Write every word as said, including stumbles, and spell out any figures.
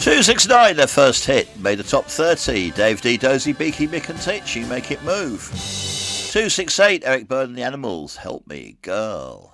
two six nine, their first hit, made the top thirty. Dave D, Dozy, Beaky, Mick and Titchy, Make It Move. two six eight, Eric Burdon, The Animals, Help Me Girl.